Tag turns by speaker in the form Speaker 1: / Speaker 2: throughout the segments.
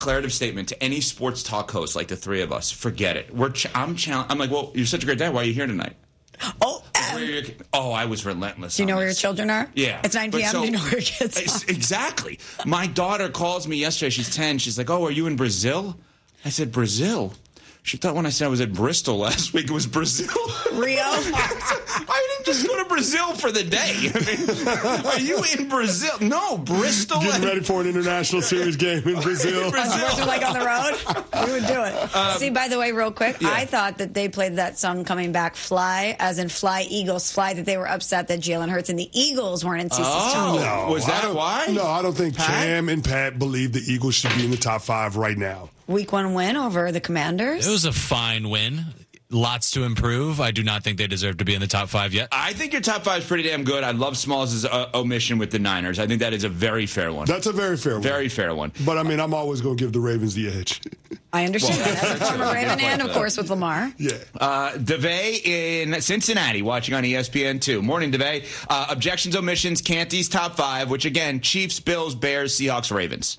Speaker 1: declarative statement to any sports talk host like the three of us. Forget it. I'm like, well, you're such a great dad. Why are you here tonight? I was relentless.
Speaker 2: Do you know where your children are?
Speaker 1: Yeah.
Speaker 2: It's 9 p.m. Do you know where your kids are?
Speaker 1: Exactly. My daughter calls me yesterday. She's 10. She's like, oh, are you in Brazil? I said, Brazil? She thought when I said I was at Bristol last week, it was Brazil.
Speaker 2: Rio?
Speaker 1: I didn't just go to Brazil for the day. I mean, are you in Brazil? No, Bristol.
Speaker 3: Getting ready for an international series game in Brazil.
Speaker 2: Brazil. Like on the road? We would do it. See, by the way, real quick, I thought that they played that song Coming Back Fly, as in Fly, Eagles, Fly, that they were upset that Jalen Hurts and the Eagles weren't in CeCe's tone.
Speaker 3: No,
Speaker 1: was that why?
Speaker 3: No, I don't think
Speaker 1: Pat?
Speaker 3: Cam and Pat believe the Eagles should be in the top 5 right now.
Speaker 2: Week 1 win over the Commanders.
Speaker 4: It was a fine win. Lots to improve. I do not think they deserve to be in the top 5 yet.
Speaker 1: I think your top 5 is pretty damn good. I love Smalls' omission with the Niners. I think that is a very fair one.
Speaker 3: That's a very fair one.
Speaker 1: Very fair one.
Speaker 3: But, I mean, I'm always going to give the Ravens the edge.
Speaker 2: I understand that. As a former Raven and, of course, with Lamar.
Speaker 3: Yeah.
Speaker 1: DeVay in Cincinnati, watching on ESPN2. Morning, DeVay. Objections, omissions, Canty's top 5, which, again, Chiefs, Bills, Bears, Seahawks, Ravens.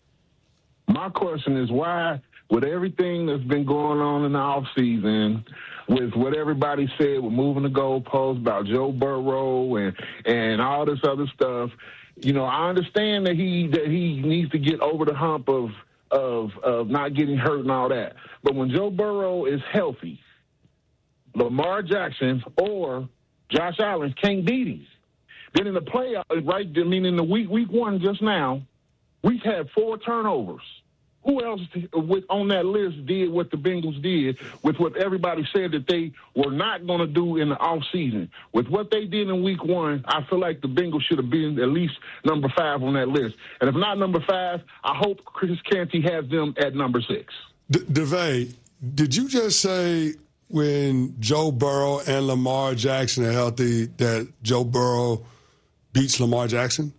Speaker 5: My question is why, with everything that's been going on in the offseason, with what everybody said with moving the goalposts about Joe Burrow and all this other stuff, you know, I understand that he needs to get over the hump of not getting hurt and all that. But when Joe Burrow is healthy, Lamar Jackson or Josh Allen can't beat him. Then in the playoff, right? I mean, in the week 1 just now, we've had 4 turnovers. Who else on that list did what the Bengals did with what everybody said that they were not going to do in the offseason? With what they did in week 1, I feel like the Bengals should have been at least number 5 on that list. And if not number 5, I hope Chris Canty has them at number 6.
Speaker 3: DeVay, did you just say when Joe Burrow and Lamar Jackson are healthy that Joe Burrow beats Lamar Jackson?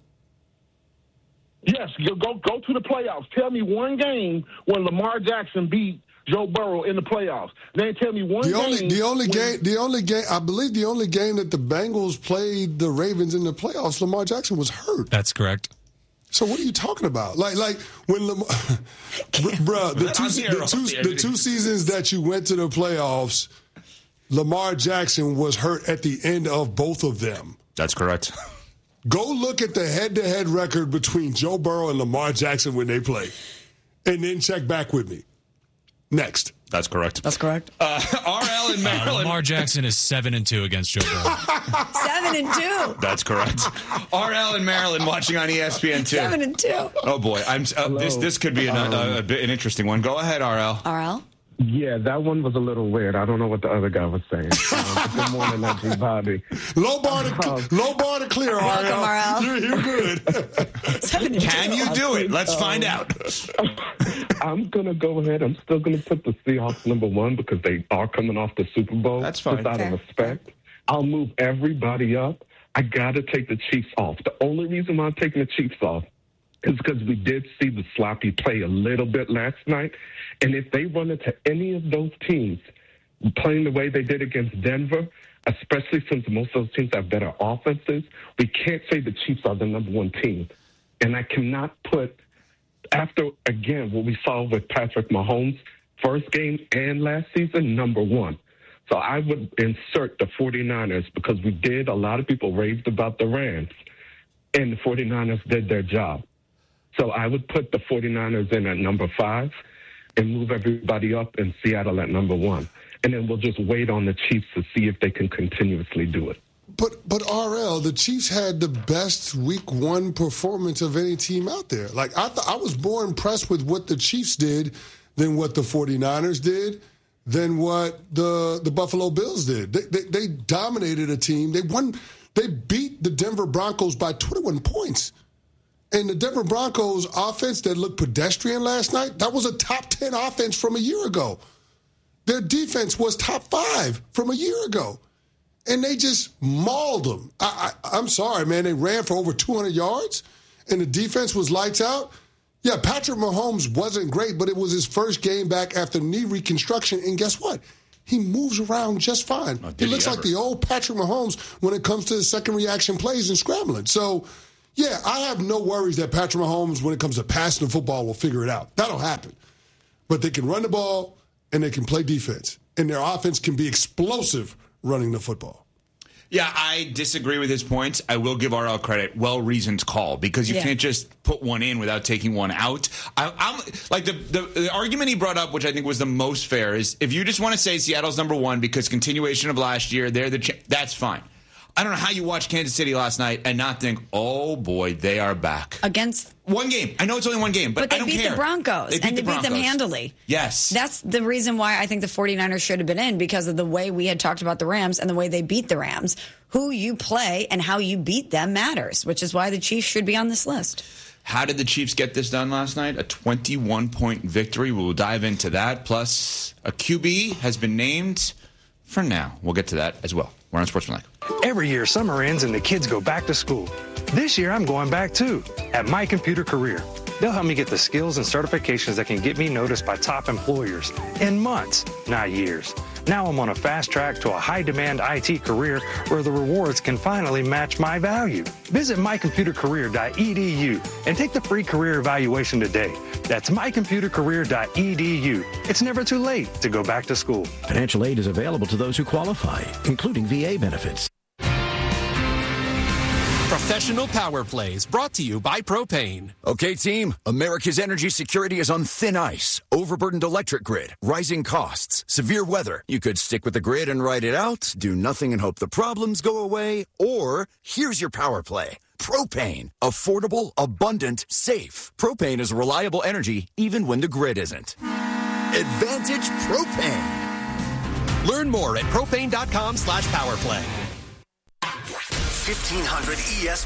Speaker 5: Yes, go to the playoffs. Tell me one game when Lamar Jackson beat Joe Burrow in the playoffs. Then tell me one game.
Speaker 3: The only game. I believe the only game that the Bengals played the Ravens in the playoffs, Lamar Jackson was hurt.
Speaker 4: That's correct.
Speaker 3: So what are you talking about? Like when Lamar, bro, the two seasons that you went to the playoffs, Lamar Jackson was hurt at the end of both of them.
Speaker 1: That's correct.
Speaker 3: Go look at the head-to-head record between Joe Burrow and Lamar Jackson when they play, and then check back with me. Next.
Speaker 1: That's correct.
Speaker 2: That's correct.
Speaker 1: RL in Maryland.
Speaker 4: Lamar Jackson is 7-2 against Joe Burrow.
Speaker 2: 7-2.
Speaker 1: That's correct. RL in Maryland, watching on ESPN2.
Speaker 2: 7-2.
Speaker 1: Oh boy, this could be an interesting one. Go ahead, RL.
Speaker 2: RL.
Speaker 6: Yeah, that one was a little weird. I don't know what the other guy was saying. Good morning, everybody.
Speaker 3: Low bar to clear,
Speaker 2: Welcome, RL.
Speaker 3: You're good.
Speaker 2: 7-2.
Speaker 1: Can you do it? Let's find out.
Speaker 6: I'm going to go ahead. I'm still going to put the Seahawks number 1 because they are coming off the Super Bowl.
Speaker 1: That's fine.
Speaker 6: Just out of respect. I'll move everybody up. I got to take the Chiefs off. The only reason why I'm taking the Chiefs off is because we did see the sloppy play a little bit last night. And if they run into any of those teams playing the way they did against Denver, especially since most of those teams have better offenses, we can't say the Chiefs are the number 1 team. And I cannot put, after, again, what we saw with Patrick Mahomes, first game and last season, number 1. So I would insert the 49ers because a lot of people raved about the Rams, and the 49ers did their job. So I would put the 49ers in at number 5 and move everybody up in Seattle at number 1. And then we'll just wait on the Chiefs to see if they can continuously do it.
Speaker 3: But RL, the Chiefs had the best week 1 performance of any team out there. Like, I was more impressed with what the Chiefs did than what the 49ers did, than what the Buffalo Bills did. They dominated a team. They beat the Denver Broncos by 21 points. And the Denver Broncos offense that looked pedestrian last night, that was a top 10 offense from a year ago. Their defense was top 5 from a year ago. And they just mauled them. I'm sorry, man. They ran for over 200 yards, and the defense was lights out. Yeah, Patrick Mahomes wasn't great, but it was his first game back after knee reconstruction. And guess what? He moves around just fine. He looks like the old Patrick Mahomes when it comes to the second reaction plays and scrambling. So, Yeah, I have no worries that Patrick Mahomes, when it comes to passing the football, will figure it out. That'll happen. But they can run the ball, and they can play defense. And their offense can be explosive running the football.
Speaker 1: Yeah, I disagree with his points. I will give RL credit. Well-reasoned call, because you can't just put one in without taking one out. I'm like the argument he brought up, which I think was the most fair, is if you just want to say Seattle's number one because continuation of last year, that's fine. I don't know how you watched Kansas City last night and not think, oh, boy, they are back.
Speaker 2: Against
Speaker 1: one game. I know it's only one game, but I don't care.
Speaker 2: They beat the Broncos, and they beat them handily.
Speaker 1: Yes.
Speaker 2: That's the reason why I think the 49ers should have been in, because of the way we had talked about the Rams and the way they beat the Rams. Who you play and how you beat them matters, which is why the Chiefs should be on this list.
Speaker 1: How did the Chiefs get this done last night? A 21-point victory. We'll dive into that. Plus, a QB has been named for now. We'll get to that as well. We're on Sportsmanlike.
Speaker 7: Every year, summer ends and the kids go back to school. This year, I'm going back too, at My Computer Career. They'll help me get the skills and certifications that can get me noticed by top employers in months, not years. Now I'm on a fast track to a high-demand IT career where the rewards can finally match my value. Visit mycomputercareer.edu and take the free career evaluation today. That's mycomputercareer.edu. It's never too late to go back to school.
Speaker 8: Financial aid is available to those who qualify, including VA benefits.
Speaker 9: Professional Power Plays, brought to you by Propane.
Speaker 10: Okay, team, America's energy security is on thin ice. Overburdened electric grid, rising costs, severe weather. You could stick with the grid and ride it out, do nothing and hope the problems go away, or here's your power play. Propane. Affordable, abundant, safe. Propane is reliable energy even when the grid isn't. Advantage Propane.
Speaker 9: Learn more at propane.com/powerplay.
Speaker 11: 1500 ESPN.